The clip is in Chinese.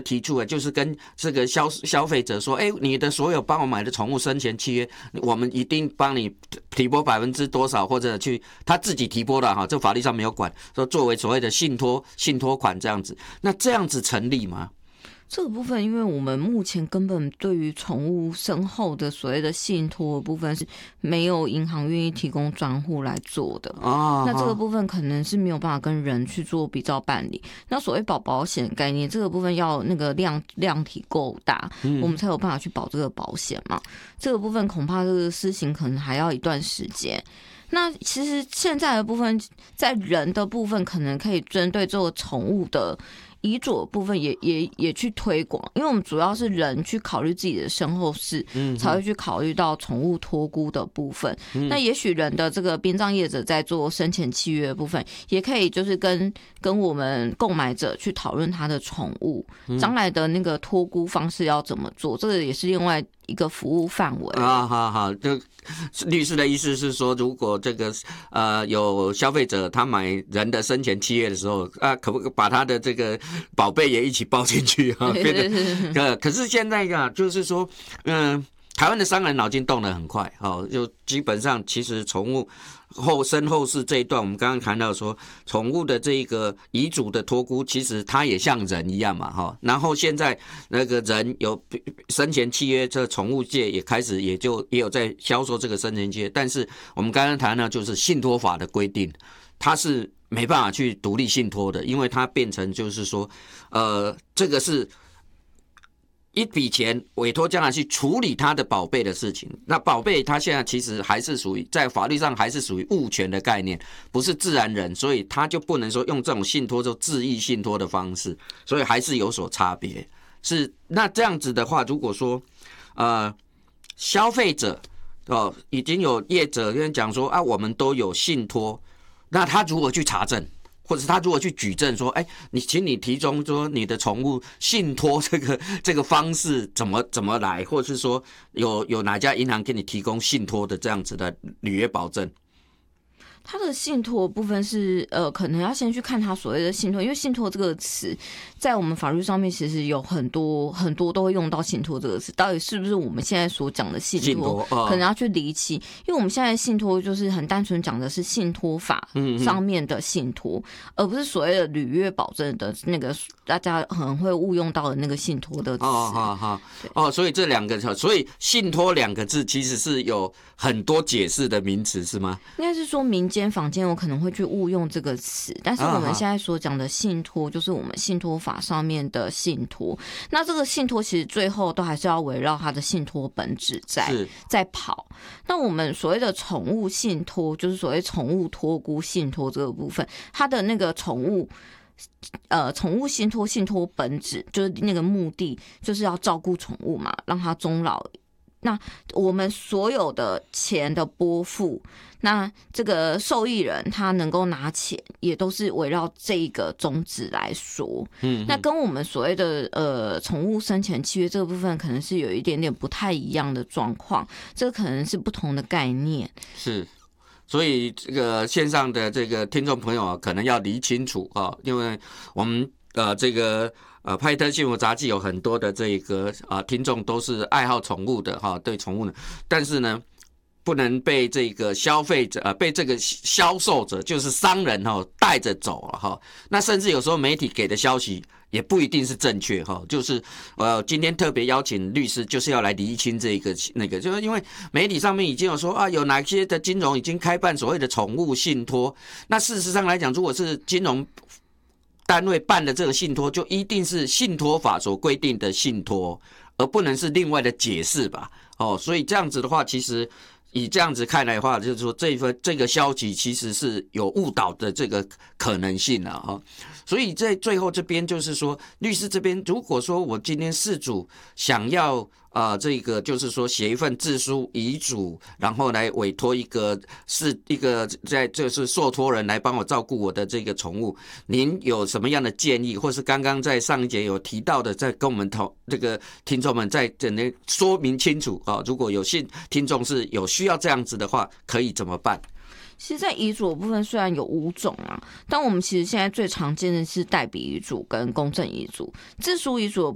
提出的，就是跟这个消费者说，你的所有帮我买的宠物生前契约，我们一定帮你提拨多少，或者他自己提拨的哈，这法律上没有管，说作为所谓的信托款这样子，那这样子成立吗？ 这个部分，因为我们目前根本对于宠物身后的所谓的信托的部分是没有银行愿意提供专户来做的那这个部分可能是没有办法跟人去做比照办理。那所谓保险概念，这个部分要那个量体够大，我们才有办法去保这个保险嘛。这个部分恐怕这个施行可能还要一段时间。那其实现在的部分，在人的部分，可能可以针对这个宠物的遗嘱的部分也去推广，因为我们主要是人去考虑自己的身后事，才会去考虑到宠物托孤的部分。那也许人的这个殡葬业者在做生前契约的部分，也可以就是跟我们购买者去讨论他的宠物将来的那个托孤方式要怎么做，这个也是另外一个服务范围好，就律师的意思是说，如果这个有消费者他买人的生前契约的时候可不可以把他的这个宝贝也一起包进去可是现在就是说台湾的商人脑筋动得很快就基本上其实宠物身后事这一段，我们刚刚谈到说，宠物的这个遗嘱的托孤，其实它也像人一样嘛然后现在那个人有生前契约，这宠物界也开始也有在销售这个生前契约，但是我们刚刚谈到就是信托法的规定，它是没办法去独立信托的，因为它变成就是说这个是一笔钱委托将来去处理他的宝贝的事情，那宝贝他现在其实还是属于在法律上还是属于物权的概念，不是自然人，所以他就不能说用这种信托就自意信托的方式，所以还是有所差别。是那这样子的话，如果说消费者已经有业者跟讲说我们都有信托，那他如何去查证？或者他如果去举证说，请你提供说你的宠物信托这个方式怎么来，或者是说有哪家银行给你提供信托的这样子的履约保证？ 他的信托部分是可能要先去看他所谓的信托，因为信托这个词在我们法律上面其实有很多都会用到信托这个词，到底是不是我们现在所讲的信托可能要去厘清，因为我们现在信托就是很单纯讲的是信托法上面的信托，而不是所谓的履约保证的那个大家很会误用到的那个信托的词所以这两个，所以信托两个字其实是有很多解释的名词是吗？ 应该是说民间坊间有可能会去误用这个词，但是我们现在所讲的信托就是我们信托法上面的信托，那这个信托其实最后都还是要围绕它的信托本质在跑。那我们所谓的宠物信托，就是所谓宠物托孤信托这个部分，它的那个宠物信托本质就是那个目的就是要照顾宠物嘛，让它终老。那我们所有的钱的拨付，那这个受益人他能够拿钱，也都是围绕这个宗旨来说。那跟我们所谓的宠物生前契约这个部分，可能是有一点点不太一样的状况，这个可能是不同的概念。 是。所以这个线上的这个听众朋友可能要理清楚因为我们这个派特幸福杂技有很多的这个听众都是爱好宠物的对宠物的，但是呢不能被这个消费者被这个销售者就是商人带着走了那甚至有时候媒体给的消息也不一定是正确就是今天特别邀请律师就是要来厘清这个就是因为媒体上面已经有说有哪些的金融已经开办所谓的宠物信托，那事实上来讲，如果是金融单位办的这个信托，就一定是信托法所规定的信托，而不能是另外的解释吧所以这样子的话，其实以这样子看来的话，就是说这个消息其实是有误导的这个可能性所以在最后这边就是说，律师这边如果说我今天事主想要这个就是说写一份自书遗嘱，然后来委托一个就是受托人来帮我照顾我的这个宠物，您有什么样的建议，或是刚刚在上一节有提到的，再跟我们这个听众们再整个说明清楚如果有听众是有需要这样子的话，可以怎么办？ 其实，在遗嘱的部分虽然有5种但我们其实现在最常见的是代笔遗嘱跟公证遗嘱。自书遗嘱的部